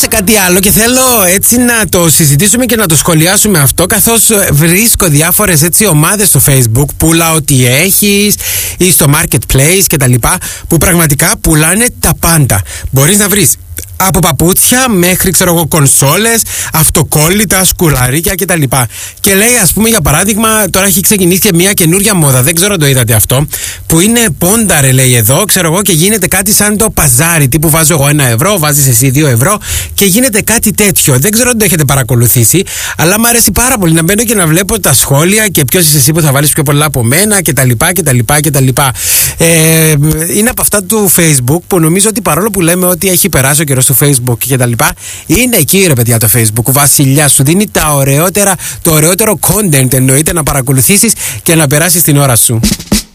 σε κάτι άλλο και θέλω έτσι να το συζητήσουμε και να το σχολιάσουμε αυτό, καθώς βρίσκω διάφορες έτσι ομάδες στο Facebook, πουλά ό,τι έχεις ή στο marketplace και τα λοιπά, που πραγματικά πουλάνε τα πάντα. Μπορείς να βρεις από παπούτσια μέχρι, ξέρω εγώ, κονσόλες, αυτοκόλλητα, σκουλαρίκια κτλ. Και λέει, ας πούμε, για παράδειγμα, τώρα έχει ξεκινήσει και μια καινούρια μόδα, δεν ξέρω αν το είδατε αυτό, που είναι πόνταρε, λέει εδώ, ξέρω εγώ, και γίνεται κάτι σαν το παζάρι. Τύπου βάζω εγώ 1 ευρώ, βάζεις εσύ 2 ευρώ και γίνεται κάτι τέτοιο. Δεν ξέρω αν το έχετε παρακολουθήσει, αλλά μου αρέσει πάρα πολύ να μπαίνω και να βλέπω τα σχόλια και ποιος είσαι εσύ που θα βάλεις πιο πολλά από μένα κτλ. Είναι από αυτά του Facebook που νομίζω ότι παρόλο που λέμε ότι έχει περάσει ο καιρός του Facebook και τα λοιπά, είναι εκεί ρε παιδιά το Facebook. Βασιλιά, σου δίνει το ωραιότερο content, εννοείται, να παρακολουθήσεις και να περάσεις την ώρα σου.